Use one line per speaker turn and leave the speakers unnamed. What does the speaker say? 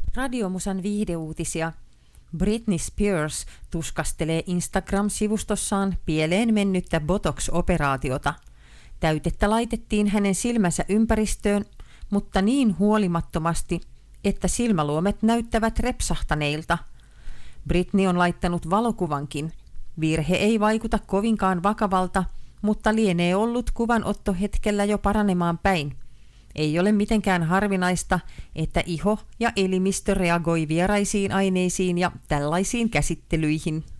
Radiomusan viihdeuutisia. Britney Spears tuskastelee Instagram-sivustossaan pieleen mennyttä Botox-operaatiota. Täytettä laitettiin hänen silmänsä ympäristöön, mutta niin huolimattomasti, että silmäluomet näyttävät repsahtaneilta. Britney on laittanut valokuvankin. Virhe ei vaikuta kovinkaan vakavalta, mutta lienee ollut kuvanottohetkellä jo paranemaan päin. Ei ole mitenkään harvinaista, että iho ja elimistö reagoi vieraisiin aineisiin ja tällaisiin käsittelyihin.